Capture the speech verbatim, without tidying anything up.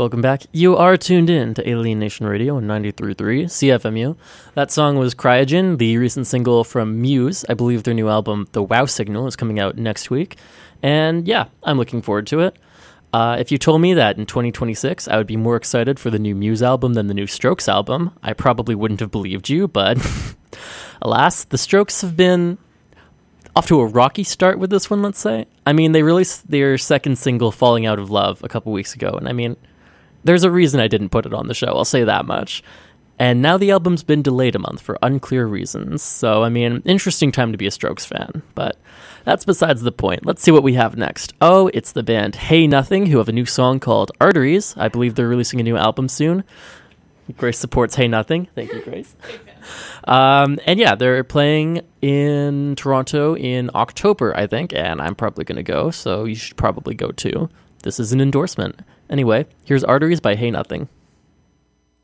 Welcome back. You are tuned in to Alien Nation Radio on ninety-three point three C F M U. That song was Cryogen, the recent single from Muse. I believe their new album, The Wow Signal, is coming out next week. And yeah, I'm looking forward to it. Uh, if you told me that in twenty twenty-six I would be more excited for the new Muse album than the new Strokes album, I probably wouldn't have believed you, but alas, the Strokes have been off to a rocky start with this one, let's say. I mean, they released their second single, Falling Out of Love, a couple weeks ago, and I mean, there's a reason I didn't put it on the show, I'll say that much. And now the album's been delayed a month for unclear reasons, so I mean, interesting time to be a Strokes fan, but that's besides the point. Let's see what we have next. Oh, it's the band Hey Nothing, who have a new song called Arteries. I believe they're releasing a new album soon. Grace supports Hey Nothing. Thank you, Grace. Um, and yeah, they're playing in Toronto in October, I think, and I'm probably going to go, so you should probably go too. This is an endorsement. Anyway, here's Arteries by Hey Nothing.